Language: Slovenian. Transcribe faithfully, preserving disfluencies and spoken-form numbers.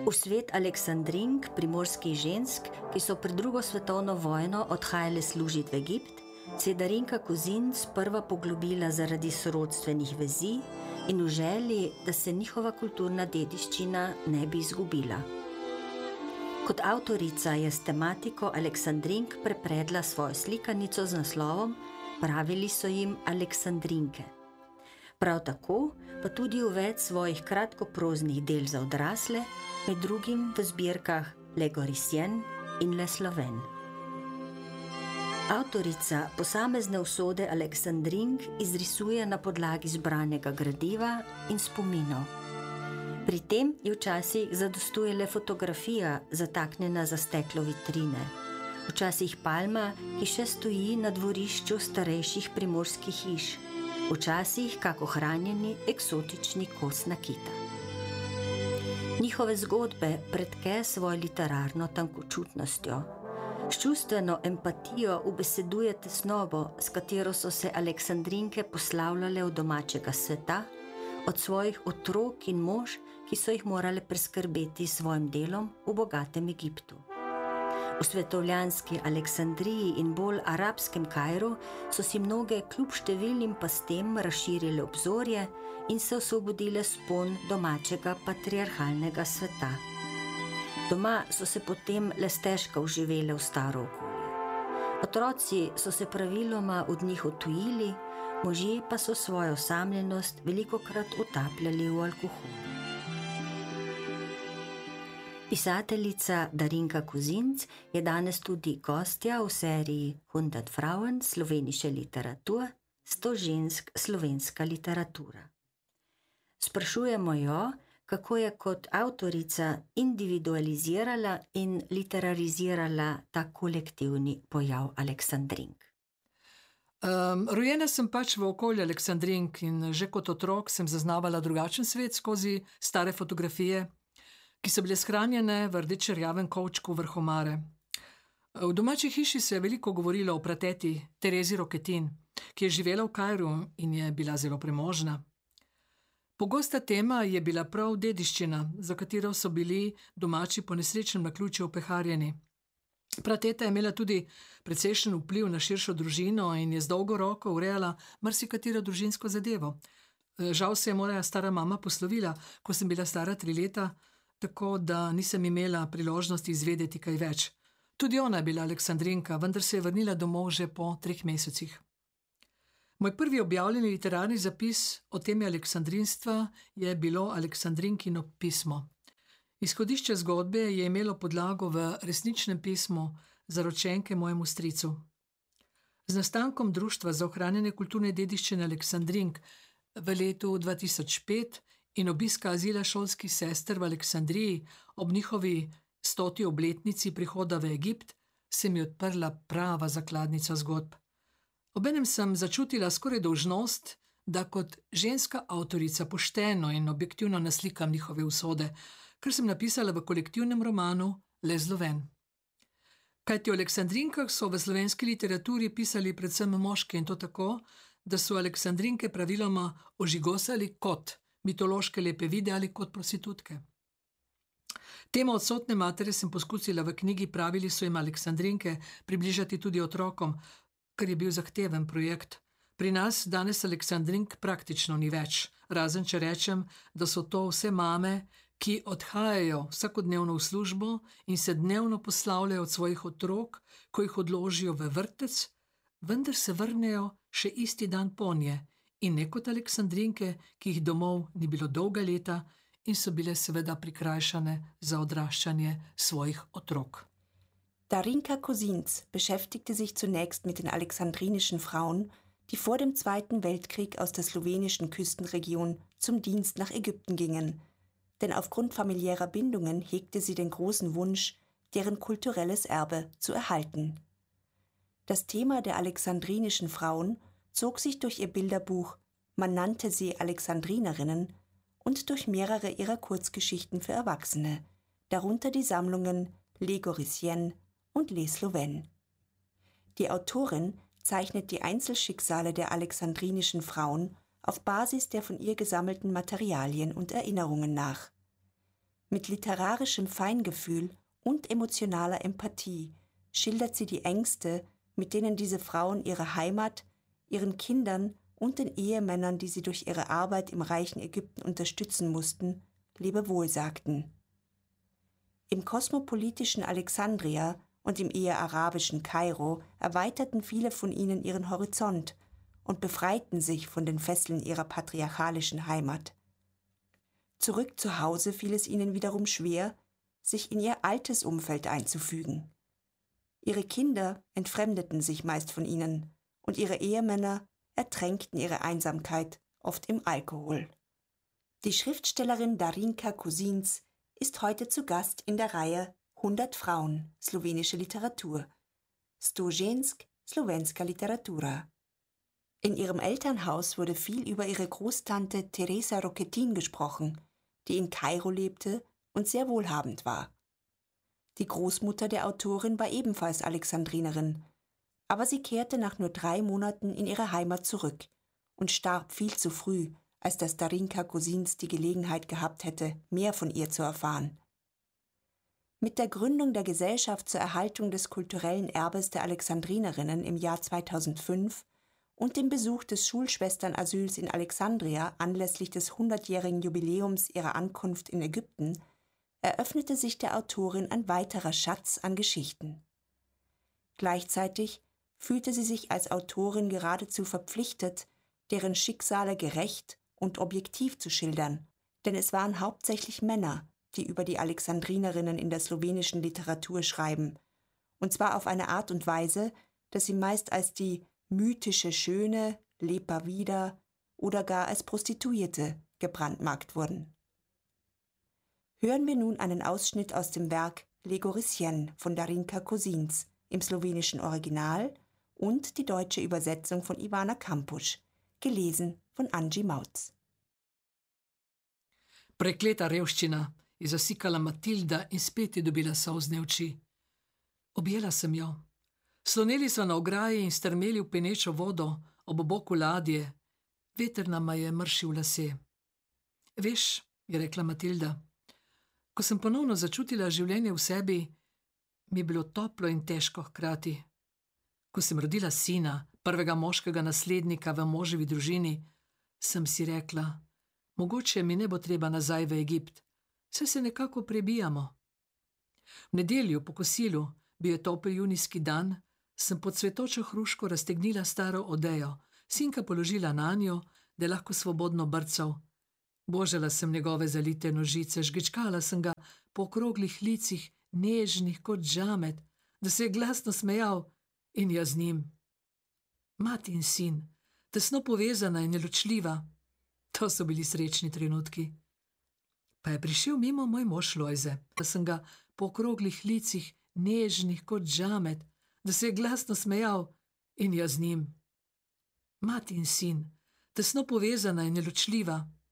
V svet Aleksandrink, primorskih žensk, ki so pred drugo svetovno vojno odhajale služiti v Egipt, se je Darinka Kozinc prva poglobila zaradi sorodstvenih vezi in v želji, da se njihova kulturna dediščina ne bi izgubila. Kot avtorica je s tematiko Aleksandrink prepredla svojo slikanico z naslovom Pravili so jim Aleksandrinke. Prav tako pa tudi v več svojih kratkoproznih del za odrasle, med drugim v zbirkah Le Gorisien in Le Sloven. Avtorica posamezne usode Aleksandrink izrisuje na podlagi zbranega gradiva in spominov. Pri tem je včasih zadostuje le fotografija, zataknjena za steklo vitrine. Včasih palma, ki še stoji na dvorišču starejših primorskih hiš. Včasih kak ohranjeni eksotični kos nakita. Njihove zgodbe pretke svojo literarno tankočutnostjo. S čustveno empatijo ubeseduje tesnobo, s katero so se Aleksandrinke poslavljale v domačega sveta, od svojih otrok in mož, ki so jih morale preskrbeti s svojim delom v bogatem Egiptu. V svetovljanski Aleksandriji in bolj arabskem Kairu so si mnoge kljub številnim pastem razširile obzorje in se osvobodile spon domačega patriarhalnega sveta. Doma so se potem le stežka vživele v staro okolje. Otroci so se praviloma od njih odtujili, možje pa so svojo osamljenost velikokrat utapljali v alkoholu. Pisateljica Darinka Kozinc je danes tudi gostja v seriji hundert Frauen slovenische Literatur, sto žensk slovenska literatura. Sprašujemo jo, kako je kot avtorica individualizirala in literarizirala ta kolektivni pojav Aleksandrink. Um, rojena sem pač v okolju Aleksandrink in že kot otrok sem zaznavala drugačen svet skozi stare fotografije, ki so bile shranjene v rdeče-rjavem kovčku vrh omare. V domači hiši se je veliko govorilo o prateti Terezi Roketin, ki je živela v Kairu in je bila zelo premožna. Pogosta tema je bila prav dediščina, za katero so bili domači po nesrečnem naključju opeharjeni. Prateta je imela tudi precejšen vpliv na širšo družino in je z dolgo roko urejala marsikatero družinsko zadevo. Žal se je moja stara mama poslovila, ko sem bila stara tri leta, tako da nisem imela priložnosti izvedeti kaj več. Tudi ona je bila Aleksandrinka, vendar se je vrnila domov že po treh mesecih. Moj prvi objavljeni literarni zapis o temi aleksandrinstva je bilo Aleksandrinkino pismo. Izhodišče zgodbe je imelo podlago v resničnem pismu zaročenke mojemu stricu. Z nastankom Društva za ohranjanje kulturne dediščine Aleksandrink v letu dva tisoč pet in obiska azila šolskih sester v Aleksandriji ob njihovi stoti obletnici prihoda v Egipt, se mi odprla prava zakladnica zgodb. Obenem sem začutila skoraj dolžnost, da kot ženska avtorica pošteno in objektivno naslikam njihove usode, kar sem napisala v kolektivnem romanu Le Sloven. Kajti o Aleksandrinkah so v slovenski literaturi pisali predvsem moški in to tako, da so Aleksandrinke praviloma ožigosali kot mitološke lepe vide ali kot prostitutke. Temo odsotne matere sem poskusila v knjigi Pravili so jim Aleksandrinke približati tudi otrokom, kar je bil zahteven projekt. Pri nas danes Aleksandrink praktično ni več, razen če rečem, da so to vse mame, ki odhajajo vsakodnevno v službo in se dnevno poslavljajo od svojih otrok, ko jih odložijo v vrtec, vendar se vrnejo še isti dan ponje in ne kot Aleksandrinke, ki jih domov ni bilo dolga leta in so bile seveda prikrajšane za odraščanje svojih otrok. Darinka Kozinc beschäftigte sich zunächst mit den alexandrinischen Frauen, die vor dem Zweiten Weltkrieg aus der slowenischen Küstenregion zum Dienst nach Ägypten gingen, denn aufgrund familiärer Bindungen hegte sie den großen Wunsch, deren kulturelles Erbe zu erhalten. Das Thema der alexandrinischen Frauen zog sich durch ihr Bilderbuch, man nannte sie Alexandrinerinnen, und durch mehrere ihrer Kurzgeschichten für Erwachsene, darunter die Sammlungen Les Goriciennes und Les Sloven. Die Autorin zeichnet die Einzelschicksale der alexandrinischen Frauen auf Basis der von ihr gesammelten Materialien und Erinnerungen nach. Mit literarischem Feingefühl und emotionaler Empathie schildert sie die Ängste, mit denen diese Frauen ihre Heimat, ihren Kindern und den Ehemännern, die sie durch ihre Arbeit im reichen Ägypten unterstützen mussten, Lebewohl sagten. Im kosmopolitischen Alexandria und im eher arabischen Kairo erweiterten viele von ihnen ihren Horizont und befreiten sich von den Fesseln ihrer patriarchalischen Heimat. Zurück zu Hause fiel es ihnen wiederum schwer, sich in ihr altes Umfeld einzufügen. Ihre Kinder entfremdeten sich meist von ihnen und ihre Ehemänner ertränkten ihre Einsamkeit oft im Alkohol. Die Schriftstellerin Darinka Kosins ist heute zu Gast in der Reihe hundert Frauen, slowenische Literatur, sto žensk, slovenska literatura. In ihrem Elternhaus wurde viel über ihre Großtante Teresa Roquetin gesprochen, die in Kairo lebte und sehr wohlhabend war. Die Großmutter der Autorin war ebenfalls Alexandrinerin, aber sie kehrte nach nur drei Monaten in ihre Heimat zurück und starb viel zu früh, als dass Darinka Kosins die Gelegenheit gehabt hätte, mehr von ihr zu erfahren. Mit der Gründung der Gesellschaft zur Erhaltung des kulturellen Erbes der Alexandrinerinnen im Jahr zweitausendfünf und dem Besuch des Schulschwesternasyls in Alexandria anlässlich des hundertjährigen Jubiläums ihrer Ankunft in Ägypten eröffnete sich der Autorin ein weiterer Schatz an Geschichten. Gleichzeitig fühlte sie sich als Autorin geradezu verpflichtet, deren Schicksale gerecht und objektiv zu schildern, denn es waren hauptsächlich Männer, die über die Alexandrinerinnen in der slowenischen Literatur schreiben, und zwar auf eine Art und Weise, dass sie meist als die mythische Schöne, Lepa Vida oder gar als Prostituierte gebrandmarkt wurden. Hören wir nun einen Ausschnitt aus dem Werk Legoricienne von Darinka Kosins im slowenischen Original und die deutsche Übersetzung von Ivana Kampusch, gelesen von Angie Mautz. Prekleta revščina, je zasikala Matilda in spet je dobila solzne oči. Objela sem jo. Sloneli so na ograji in strmeli v penečo vodo ob boku ladje. Veter nama je mršil lase. Veš, je rekla Matilda, ko sem ponovno začutila življenje v sebi, mi je bilo toplo in težko hkrati. Ko sem rodila sina, prvega moškega naslednika v moževi družini, sem si rekla, mogoče mi ne bo treba nazaj v Egipt, saj se nekako prebijamo. V nedeljo po kosilu, bil je topel junijski dan, sem pod cvetočo hruško raztegnila staro odejo, sinka položila nanjo, da je lahko svobodno brcal. Božala sem njegove zalite nožice, žgečkala sem ga po okroglih licih, nežnih kot žamet, da se je glasno smejal in jaz z njim. Mati in sin, tesno povezana in neločljiva, to so bili srečni trenutki. Pa je prišel mimo moj mož Lojze, da sem ga po okroglih licih, nežnih kot žamet, da se je glasno smejal in jaz z njim. Mati in sin, tesno povezana in neločljiva,